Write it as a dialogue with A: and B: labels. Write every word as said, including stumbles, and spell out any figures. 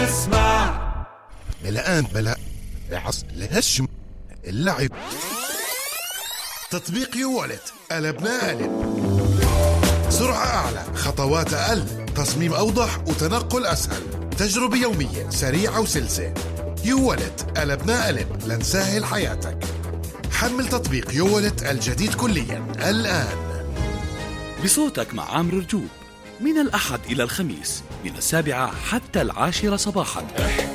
A: اسمع
B: الآن بلا عص لهش اللعب. تطبيق يوالت قلبنا قلب. سرعة أعلى، خطوات أقل، تصميم أوضح وتنقل أسهل، تجربة يومية سريعة وسلسة. يوالت قلبنا قلب لنسهل حياتك. حمل تطبيق يوالت الجديد كليا الآن.
C: بصوتك مع عامر رجوب من الأحد إلى الخميس من السابعة حتى العاشرة صباحا.